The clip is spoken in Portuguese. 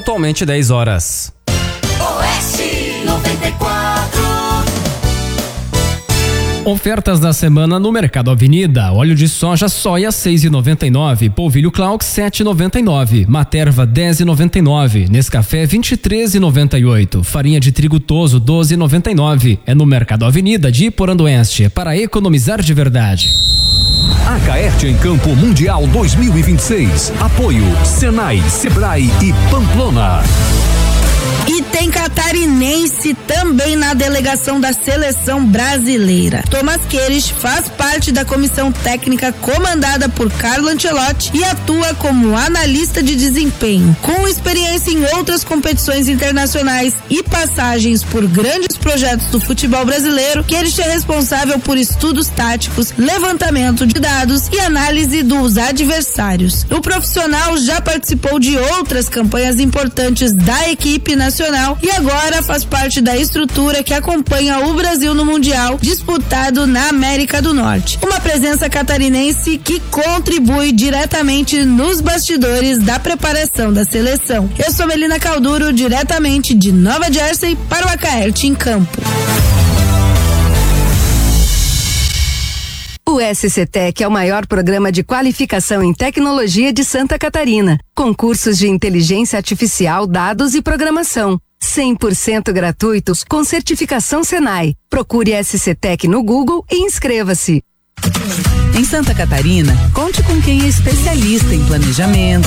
pontualmente 10 horas. Oeste 94. Ofertas da semana no Mercado Avenida. Óleo de soja soia 6,99, polvilho Clarks 7,99, Materva 10,99, Nescafé 23,98, farinha de trigo Toso 12,99. É no Mercado Avenida de Iporandoeste, para economizar de verdade. Acaerte em Campo Mundial 2026. Apoio Senai, Sebrae e Pamplona. E tem catarinense também na delegação da seleção brasileira. Thomas Queires faz parte da comissão técnica comandada por Carlo Ancelotti e atua como analista de desempenho. Com experiência em outras competições internacionais e passagens por grandes projetos do futebol brasileiro, Queires é responsável por estudos táticos, levantamento de dados e análise dos adversários. O profissional já participou de outras campanhas importantes da equipe nacional e agora faz parte da estrutura que acompanha o Brasil no Mundial disputado na América do Norte. Uma presença catarinense que contribui diretamente nos bastidores da preparação da seleção. Eu sou Melina Calduro, diretamente de Nova Jersey para o Acaerte em Campo. O SCTec é o maior programa de qualificação em tecnologia de Santa Catarina, com cursos de inteligência artificial, dados e programação. 100% gratuitos com certificação Senai. Procure SCTec no Google e inscreva-se. Em Santa Catarina, conte com quem é especialista em planejamento,